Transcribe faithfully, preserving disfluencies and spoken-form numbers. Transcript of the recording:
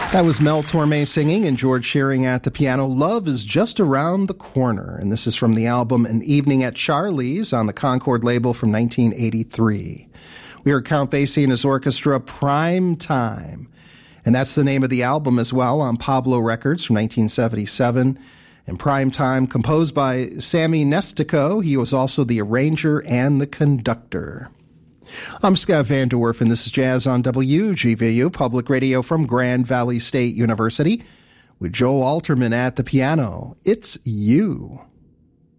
That was Mel Torme singing and George Shearing at the piano. Love is Just Around the Corner. And this is from the album An Evening at Charlie's on the Concord label from nineteen eighty-three. We heard Count Basie and his orchestra, Prime Time. And that's the name of the album as well on Pablo Records from nineteen seventy-seven. And Prime Time, composed by Sammy Nestico. He was also the arranger and the conductor. I'm Scott Van Dorf, and this is Jazz on W G V U, public radio from Grand Valley State University, with Joe Alterman at the piano. It's You.